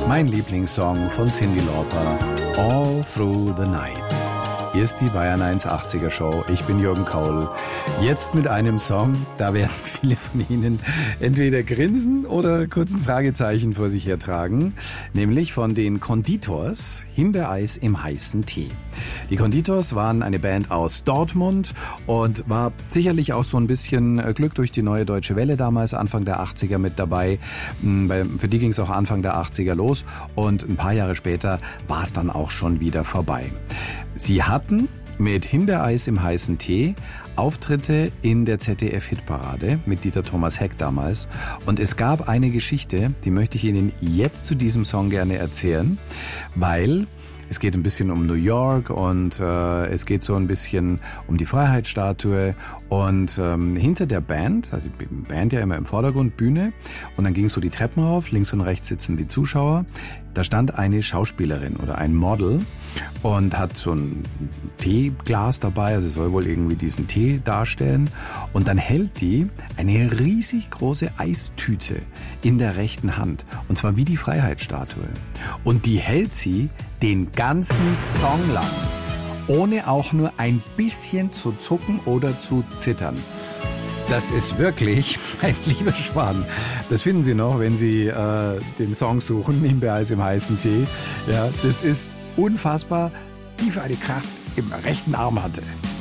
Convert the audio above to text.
Mein Lieblingssong von Cyndi Lauper, All Through the Night. Hier ist die Bayern 180er Show. Ich bin Jürgen Kaul. Jetzt mit einem Song, da werden viele von Ihnen entweder grinsen oder kurz ein Fragezeichen vor sich hertragen. Nämlich von den Conditors, Himbeereis im heißen Tee. Die Conditors waren eine Band aus Dortmund und war sicherlich auch so ein bisschen Glück durch die Neue Deutsche Welle damals, Anfang der 80er mit dabei. Für die ging es auch Anfang der 80er los und ein paar Jahre später war es dann auch schon wieder vorbei. Sie hatten mit Himbeereis im heißen Tee Auftritte in der ZDF-Hitparade mit Dieter Thomas Heck damals. Und es gab eine Geschichte, die möchte ich Ihnen jetzt zu diesem Song gerne erzählen, weil es geht ein bisschen um New York und es geht so ein bisschen um die Freiheitsstatue und hinter der Band, also die Band ja immer im Vordergrund, Bühne, und dann ging so die Treppen rauf, links und rechts sitzen die Zuschauer. Da stand eine Schauspielerin oder ein Model und hat so ein Teeglas dabei, also soll wohl irgendwie diesen Tee darstellen. Und dann hält die eine riesig große Eistüte in der rechten Hand. Und zwar wie die Freiheitsstatue. Und die hält sie den ganzen Song lang, ohne auch nur ein bisschen zu zucken oder zu zittern. Das ist wirklich, mein lieber Schwan, das finden Sie noch, wenn Sie den Song suchen, Himbeereis im heißen Tee. Ja, das ist unfassbar, die für eine Kraft im rechten Arm hatte.